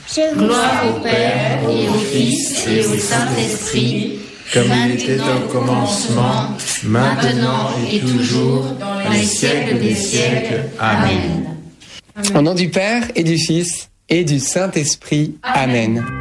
Gloire au Père et au Fils et au Saint-Esprit, comme il était au commencement, maintenant et toujours, dans les siècles des siècles. Amen. Au nom du Père et du Fils et du Saint-Esprit. Amen.